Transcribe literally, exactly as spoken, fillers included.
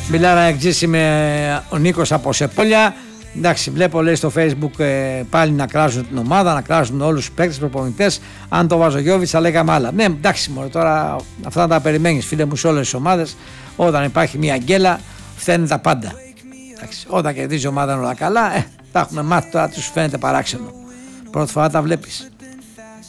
Μιλάρα εκτζήσει με ο Νίκος από Σεπόλια. Εντάξει, βλέπω λέει στο Facebook ε, πάλι να κράζουν την ομάδα, να κράζουν όλους τους παίκτες, προπονητές. Αν το βάζω Γιώβιτς θα λέγαμε άλλα. Ναι, εντάξει, μωρέ, τώρα αυτά τα περιμένεις, φίλε μου, σε όλες τις ομάδες. Όταν υπάρχει μια γκέλα, φταίνουν τα πάντα. Εντάξει, όταν κερδίζει η ομάδα όλα καλά, ε, τα έχουμε μάθει, τώρα τους φαίνεται παράξενο. Πρώτη φορά τα βλέπεις.